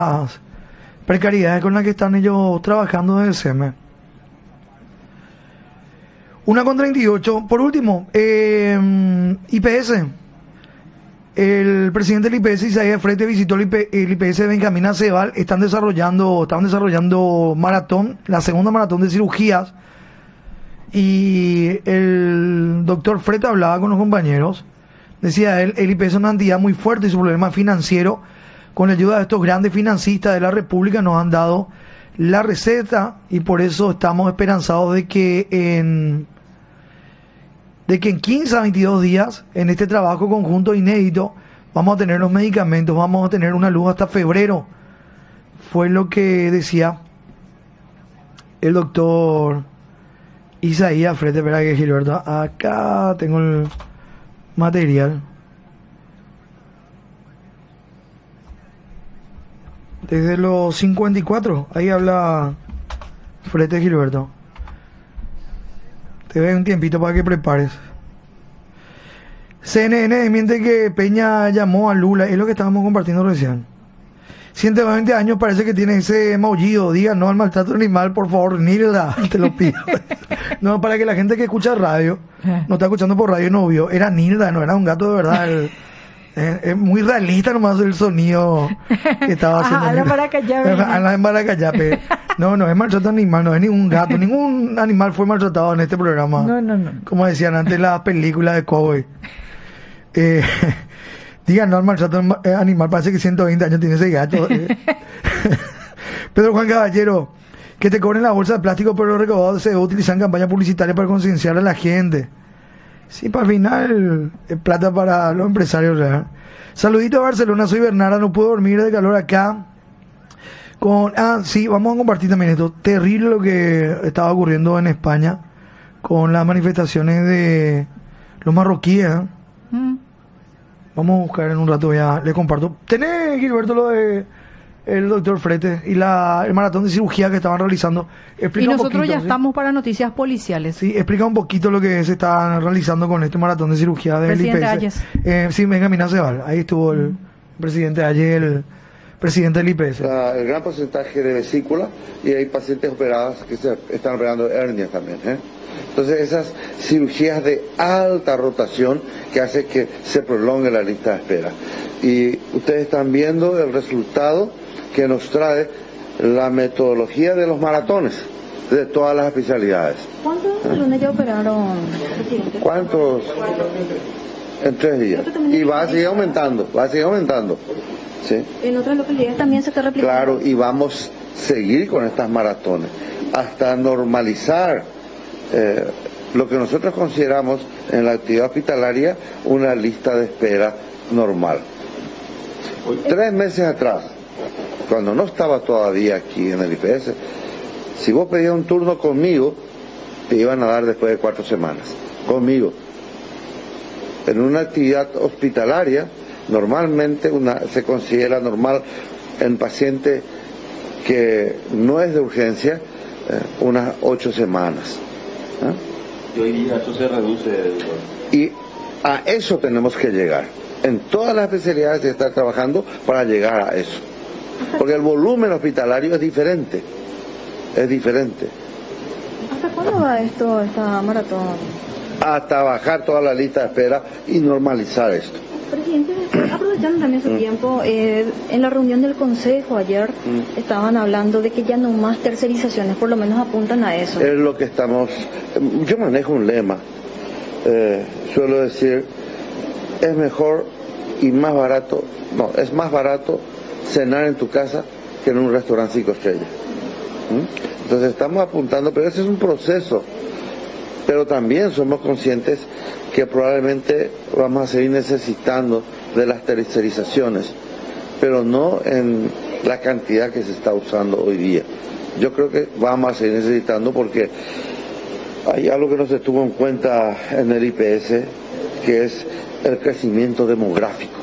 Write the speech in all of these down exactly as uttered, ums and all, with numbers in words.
precariedades con las que están ellos trabajando desde el S E M E. Una con treinta y ocho. Por último, eh, I P S. El presidente del I P S, Isaías Frete, visitó el, I P, el I P S de Benjamín Aceval. Están desarrollando, están desarrollando maratón, la segunda maratón de cirugías. Y el doctor Frete hablaba con los compañeros. Decía él, el I P S es una entidad muy fuerte y su problema financiero, con la ayuda de estos grandes financistas de la República, nos han dado la receta y por eso estamos esperanzados de que en de que en quince a veintidós días, en este trabajo conjunto inédito, vamos a tener los medicamentos, vamos a tener una luz hasta febrero. Fue lo que decía el doctor Isaías Frete. Espera que Gilberto, acá tengo el material. Desde los cincuenta y cuatro, ahí habla Frete Gilberto. Te doy un tiempito para que prepares. C N N desmiente que Peña llamó a Lula, es lo que estábamos compartiendo recién. ciento veinte años parece que tiene ese maullido. Diga no al maltrato animal, por favor, Nilda, te lo pido. No, para que la gente que escucha radio, no está escuchando por radio y no vio, era Nilda, no era un gato de verdad. El, es, es muy realista nomás el sonido que estaba haciendo. A la Maracayape. A la Maracayape. No, no es maltrato animal, no es ningún gato, ningún animal fue maltratado en este programa. No, no, no. Como decían antes las películas de cowboy. Eh, digan no al maltrato animal, parece que ciento veinte años tiene ese gato. Eh. Pedro Juan Caballero, que te cobren la bolsa de plástico, pero los recaudados se utilizan en campaña publicitaria para concienciar a la gente. Sí, para el final, es plata para los empresarios. ¿Verdad? Saludito a Barcelona, soy Bernarda, no puedo dormir de calor acá. Con, ah, sí, vamos a compartir también esto. Terrible lo que estaba ocurriendo en España con las manifestaciones de los marroquíes. ¿eh? Mm. Vamos a buscar en un rato, ya le comparto. ¿Tenés, Gilberto, lo de el doctor Frete y la, el maratón de cirugía que estaban realizando? Explica y nosotros un poquito, ya ¿sí? estamos para noticias policiales. Sí, explica un poquito lo que se está realizando con este maratón de cirugía del I P S. Ayes. Eh, sí, Benjamín Aceval. Ahí estuvo el mm. presidente Ayes, el presidente del I P S. La, el gran porcentaje de vesícula y hay pacientes operadas que se están operando hernias también. ¿eh? Entonces esas cirugías de alta rotación que hace que se prolongue la lista de espera. Y ustedes están viendo el resultado que nos trae la metodología de los maratones de todas las especialidades. ¿Cuántos salones ya operaron, presidente? ¿Cuántos? En tres días. Y va a seguir aumentando, va a seguir aumentando. ¿Sí? En otras localidades también se está replicando. Claro, y vamos a seguir con estas maratones hasta normalizar eh, lo que nosotros consideramos en la actividad hospitalaria una lista de espera normal. Tres meses atrás, cuando no estaba todavía aquí en el I P S, si vos pedías un turno conmigo, te iban a dar después de cuatro semanas. Conmigo. En una actividad hospitalaria, normalmente una, se considera normal en paciente que no es de urgencia, eh, unas ocho semanas. ¿eh? Y hoy día eso se reduce. Y a eso tenemos que llegar. En todas las especialidades se está trabajando para llegar a eso. Porque el volumen hospitalario es diferente. Es diferente. ¿Hasta cuándo va esto, esta maratón? Hasta bajar toda la lista de espera y normalizar esto. Presidente, aprovechando también su mm. tiempo, eh, en la reunión del Consejo ayer mm. estaban hablando de que ya no más tercerizaciones, por lo menos apuntan a eso. Es lo que estamos... Yo manejo un lema, eh, suelo decir, es mejor y más barato, no, es más barato cenar en tu casa que en un restaurante cinco estrellas. ¿Mm? Entonces estamos apuntando, pero ese es un proceso. Pero también somos conscientes que probablemente vamos a seguir necesitando de las tercerizaciones, pero no en la cantidad que se está usando hoy día. Yo creo que vamos a seguir necesitando porque hay algo que no se tuvo en cuenta en el I P S, que es el crecimiento demográfico.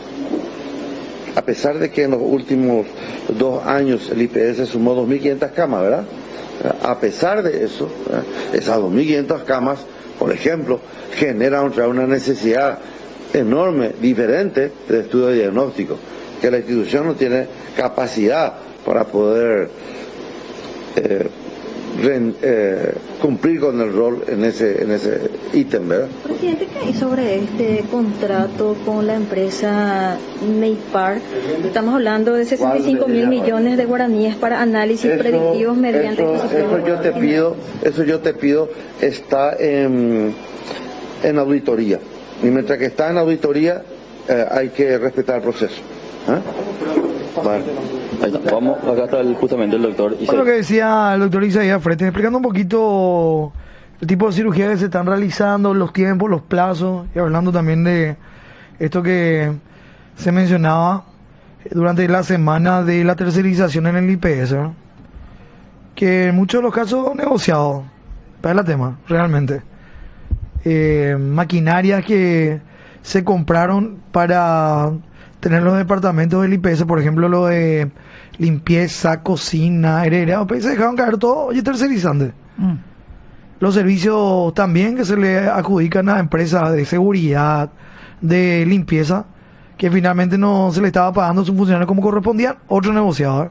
A pesar de que en los últimos dos años el I P S sumó dos mil quinientas camas, ¿verdad? A pesar de eso, ¿eh? esas dos mil quinientas camas, por ejemplo, generan una necesidad enorme, diferente de estudio diagnóstico, que la institución no tiene capacidad para poder eh, re, eh, cumplir con el rol en ese en ese ítem, ¿verdad? Presidente, ¿qué hay sobre este contrato con la empresa Meipar? Estamos hablando de sesenta y cinco mil millones de guaraníes para análisis eso, predictivos mediante... Eso, eso yo te pido, eso yo te pido, está en, en auditoría. Y mientras que está en auditoría, eh, hay que respetar el proceso. ¿Ah? Bueno. Ahí está. Vamos, acá está el, justamente el doctor Isaías. Lo que decía el doctor Isaías Frete, explicando un poquito el tipo de cirugía que se están realizando, los tiempos, los plazos, y hablando también de esto que se mencionaba durante la semana de la tercerización en el I P S, ¿no? Que en muchos de los casos negociados, para el tema, realmente. Eh, maquinarias que se compraron para tener los departamentos del I P S, por ejemplo, lo de limpieza, cocina, herrería, se dejaron caer todo, oye, tercerizante. Mm. Los servicios también que se le adjudican a empresas de seguridad, de limpieza, que finalmente no se le estaba pagando a sus funcionarios como correspondían, otro negociador.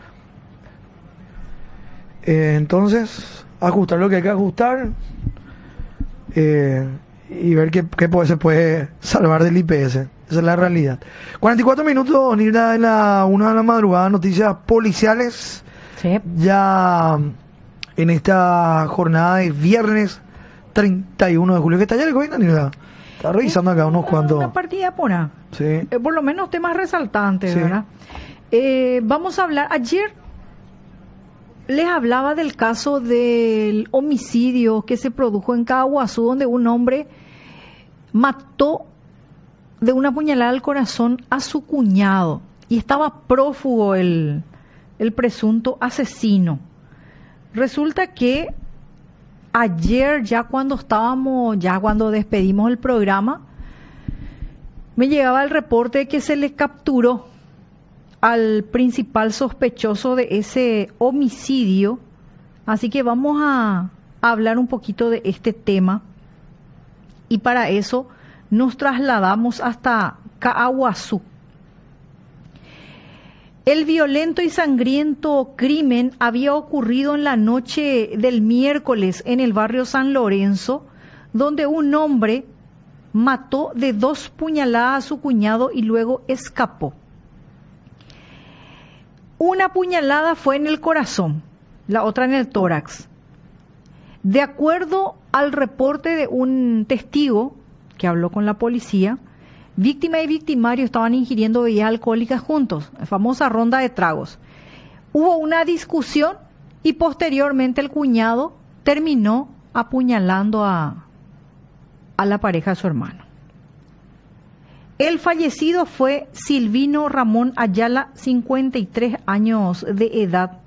Eh, entonces, ajustar lo que hay que ajustar eh, y ver qué, qué puede, se puede salvar del I P S. Esa es la realidad. cuarenta y cuatro minutos, Nilda, de la una de la madrugada, noticias policiales. Sí. Ya en esta jornada de viernes treinta y uno de julio. ¿Qué está ya el gobierno, Nilda? Está revisando acá unos cuantos. Una partida pura. Sí. Eh, por lo menos temas resaltantes, sí. ¿verdad? Eh, vamos a hablar. Ayer les hablaba del caso del homicidio que se produjo en Caguazú, donde un hombre mató de una puñalada al corazón a su cuñado y estaba prófugo el, el presunto asesino. Resulta que ayer, ya cuando estábamos, ya cuando despedimos el programa, me llegaba el reporte de que se le capturó al principal sospechoso de ese homicidio. Así que vamos a, a hablar un poquito de este tema, y para eso nos trasladamos hasta Caguazú. El violento y sangriento crimen había ocurrido en la noche del miércoles en el barrio San Lorenzo, donde un hombre mató de dos puñaladas a su cuñado y luego escapó. Una puñalada fue en el corazón, la otra en el tórax. De acuerdo al reporte de un testigo que habló con la policía, víctima y victimario estaban ingiriendo bebidas alcohólicas juntos, la famosa ronda de tragos. Hubo una discusión y posteriormente el cuñado terminó apuñalando a, a la pareja de su hermano. El fallecido fue Silvino Ramón Ayala, cincuenta y tres años de edad.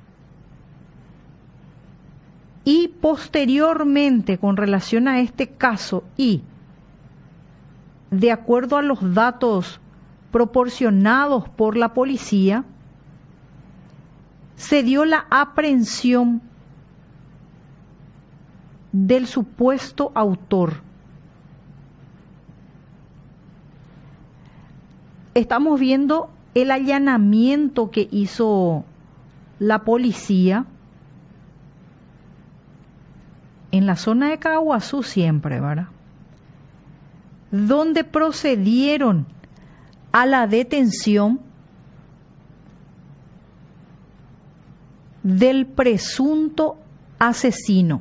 Y posteriormente, con relación a este caso y de acuerdo a los datos proporcionados por la policía, se dio la aprehensión del supuesto autor. Estamos viendo el allanamiento que hizo la policía en la zona de Caguazú siempre, ¿verdad? Donde procedieron a la detención del presunto asesino.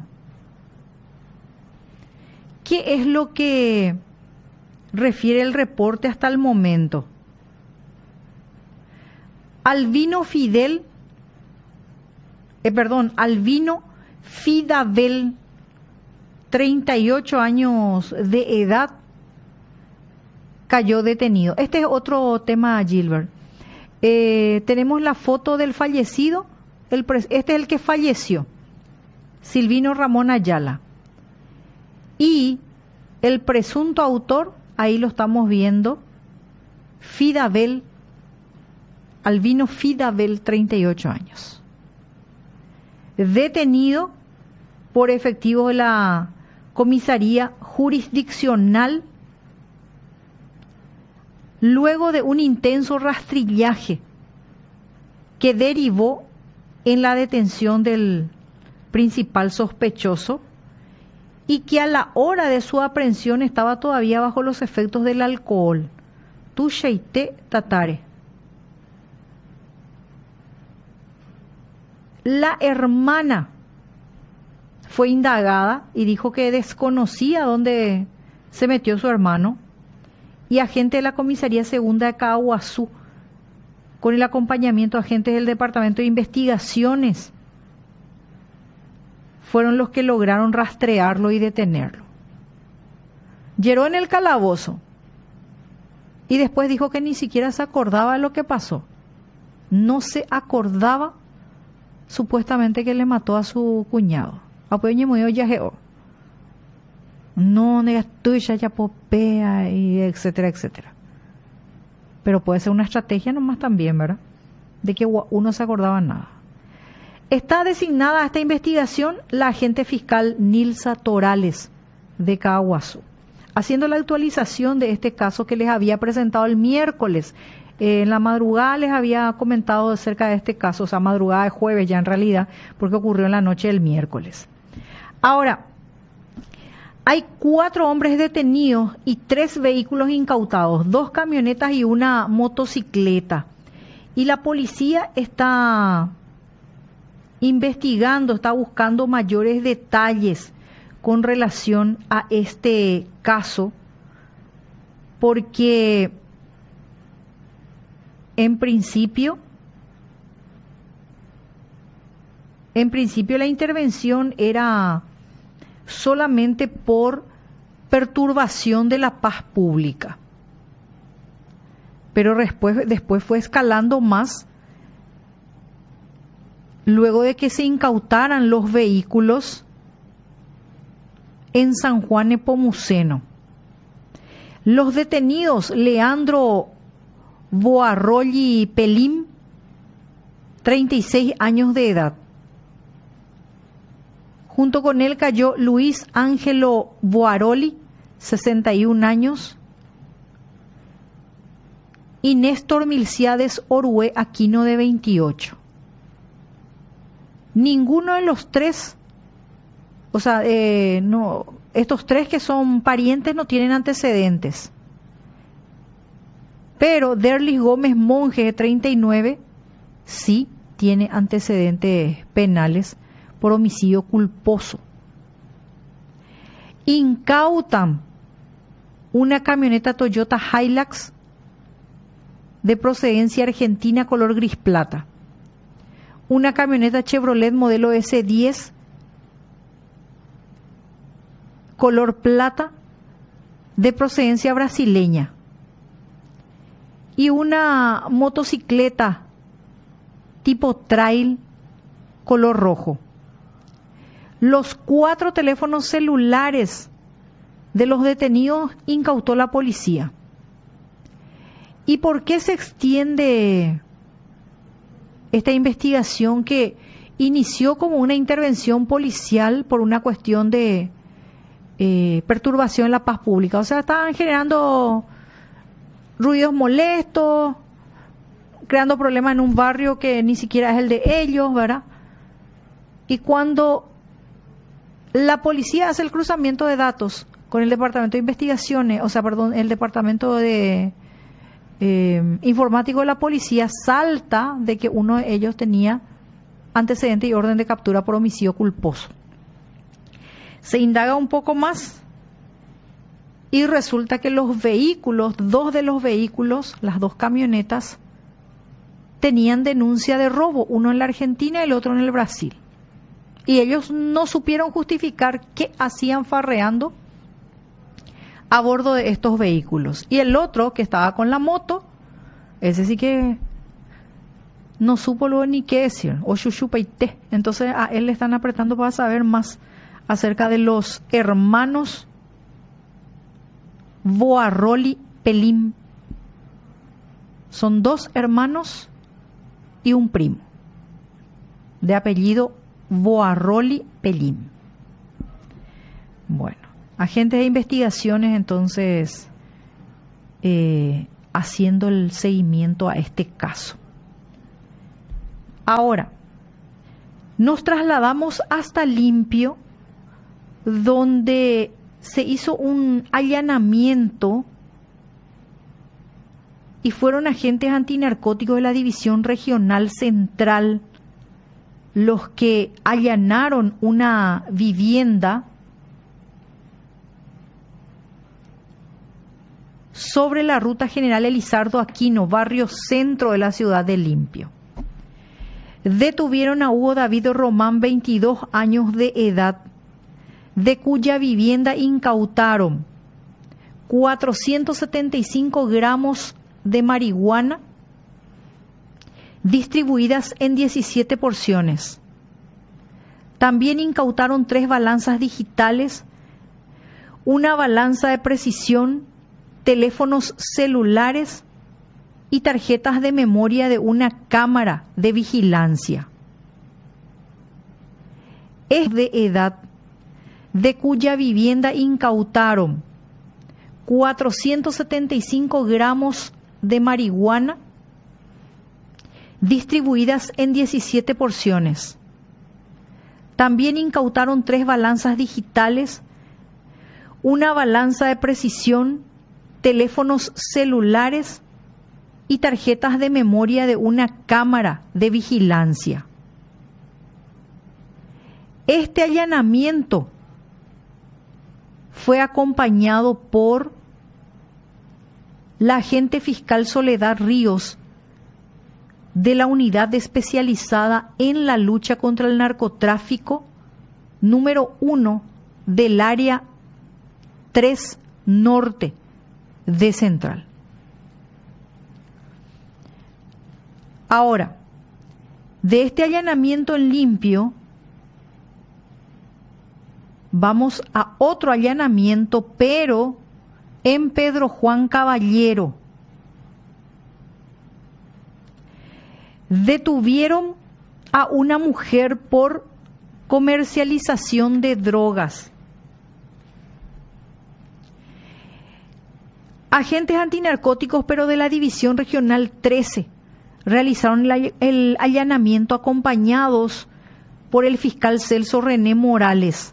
¿Qué es lo que refiere el reporte hasta el momento? Albino Fidel, eh, perdón, Albino Fidabel, treinta y ocho años de edad, cayó detenido. Este es otro tema, Gilbert. Eh, tenemos la foto del fallecido. El este es el que falleció, Silvino Ramón Ayala. Y el presunto autor, ahí lo estamos viendo, Fidabel, Albino Fidabel, treinta y ocho años. Detenido por efectivos de la comisaría jurisdiccional luego de un intenso rastrillaje que derivó en la detención del principal sospechoso y que a la hora de su aprehensión estaba todavía bajo los efectos del alcohol. Tusheite Tatare. La hermana fue indagada y dijo que desconocía dónde se metió su hermano, y agentes de la comisaría segunda de Caaguazú, con el acompañamiento de agentes del Departamento de Investigaciones, fueron los que lograron rastrearlo y detenerlo. Llegó en el calabozo y después dijo que ni siquiera se acordaba de lo que pasó. No se acordaba supuestamente que le mató a su cuñado. Apoyo muy yajeó. No negas ya popea y etcétera, etcétera. Pero puede ser una estrategia nomás también, ¿verdad? De que uno se acordaba nada. Está designada a esta investigación la agente fiscal Nilsa Torales de Caaguazú, haciendo la actualización de este caso que les había presentado el miércoles. Eh, en la madrugada les había comentado acerca de este caso, o sea, madrugada de jueves ya en realidad, porque ocurrió en la noche del miércoles. Ahora, hay cuatro hombres detenidos y tres vehículos incautados, dos camionetas y una motocicleta. Y la policía está investigando, está buscando mayores detalles con relación a este caso, porque en principio, en principio la intervención era solamente por perturbación de la paz pública, pero después, después fue escalando más luego de que se incautaran los vehículos en San Juan Nepomuceno. Los detenidos Leandro Boarrolli Pelim, treinta y seis años de edad. Junto con él cayó Luis Ángelo Boaroli, sesenta y un años, y Néstor Milciades Orue Aquino, de veintiocho. Ninguno de los tres, o sea, eh, no, estos tres que son parientes no tienen antecedentes. Pero Derlis Gómez Monge, de treinta y nueve, sí tiene antecedentes penales por homicidio culposo. Incautan una camioneta Toyota Hilux de procedencia argentina color gris plata, una camioneta Chevrolet modelo ese diez color plata de procedencia brasileña, y una motocicleta tipo trail color rojo. Los cuatro teléfonos celulares de los detenidos incautó la policía. ¿Y por qué se extiende esta investigación que inició como una intervención policial por una cuestión de eh, perturbación en la paz pública? O sea, estaban generando ruidos molestos, creando problemas en un barrio que ni siquiera es el de ellos, ¿verdad? Y cuando la policía hace el cruzamiento de datos con el Departamento de Investigaciones, o sea, perdón, el Departamento de eh, Informático de la Policía, salta de que uno de ellos tenía antecedente y orden de captura por homicidio culposo. Se indaga un poco más y resulta que los vehículos, dos de los vehículos, las dos camionetas, tenían denuncia de robo, uno en la Argentina y el otro en el Brasil. Y ellos no supieron justificar qué hacían farreando a bordo de estos vehículos. Y el otro, que estaba con la moto, ese sí que no supo luego ni qué decir, o chuchupaité. Entonces a él le están apretando para saber más acerca de los hermanos Boarroli Pelim. Son dos hermanos y un primo, de apellido Boarroli Pelim. Bueno, agentes de investigaciones entonces eh, haciendo el seguimiento a este caso. Ahora, nos trasladamos hasta Limpio, donde se hizo un allanamiento y fueron agentes antinarcóticos de la División Regional Central los que allanaron una vivienda sobre la ruta General Elizardo Aquino, barrio centro de la ciudad de Limpio. Detuvieron a Hugo David Román, veintidós años de edad, de cuya vivienda incautaron cuatrocientos setenta y cinco gramos de marihuana distribuidas en diecisiete porciones. También incautaron tres balanzas digitales, una balanza de precisión, teléfonos celulares y tarjetas de memoria de una cámara de vigilancia. Es de edad, de cuya vivienda incautaron cuatrocientos setenta y cinco gramos de marihuana distribuidas en diecisiete porciones. También incautaron tres balanzas digitales, una balanza de precisión, teléfonos celulares y tarjetas de memoria de una cámara de vigilancia. Este allanamiento fue acompañado por la agente fiscal Soledad Ríos de la Unidad Especializada en la Lucha contra el Narcotráfico número uno del área tres Norte de Central. Ahora, de este allanamiento en Limpio, vamos a otro allanamiento, pero en Pedro Juan Caballero. Detuvieron a una mujer por comercialización de drogas. Agentes antinarcóticos, pero de la División Regional trece, realizaron el, el allanamiento acompañados por el fiscal Celso René Morales.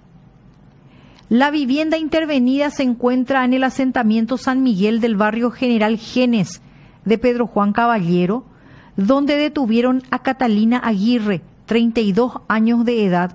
La vivienda intervenida se encuentra en el asentamiento San Miguel del barrio General Genes de Pedro Juan Caballero, donde detuvieron a Catalina Aguirre, treinta y dos años de edad,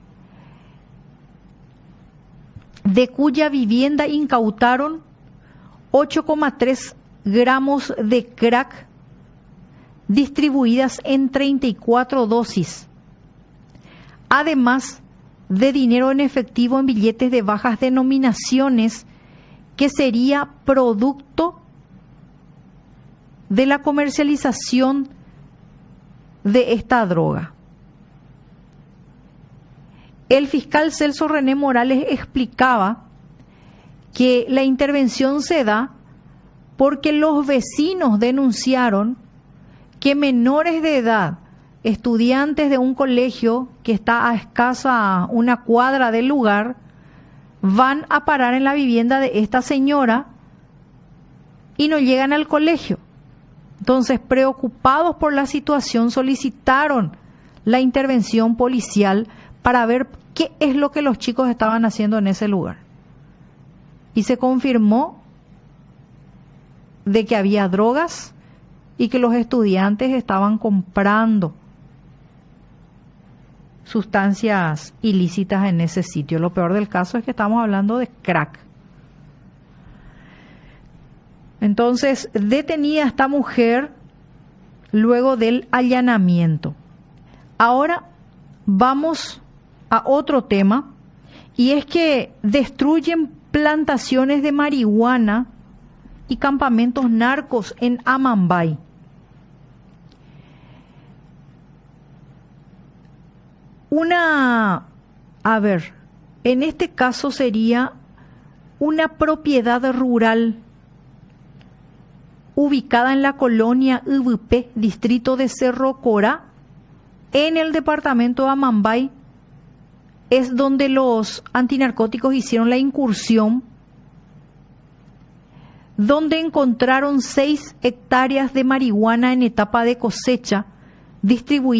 de cuya vivienda incautaron ocho coma tres gramos de crack distribuidas en treinta y cuatro dosis, además de dinero en efectivo en billetes de bajas denominaciones que sería producto de la comercialización de esta droga. El fiscal Celso René Morales explicaba que la intervención se da porque los vecinos denunciaron que menores de edad, estudiantes de un colegio que está a escasa una cuadra del lugar, van a parar en la vivienda de esta señora y no llegan al colegio. Entonces, preocupados por la situación, solicitaron la intervención policial para ver qué es lo que los chicos estaban haciendo en ese lugar. Y se confirmó de que había drogas y que los estudiantes estaban comprando sustancias ilícitas en ese sitio. Lo peor del caso es que estamos hablando de crack. Entonces, detenida esta mujer luego del allanamiento. Ahora vamos a otro tema, y es que destruyen plantaciones de marihuana y campamentos narcos en Amambay. Una, a ver, en este caso sería una propiedad rural ubicada en la colonia U V P, distrito de Cerro Corá, en el departamento de Amambay, es donde los antinarcóticos hicieron la incursión, donde encontraron seis hectáreas de marihuana en etapa de cosecha, distribuir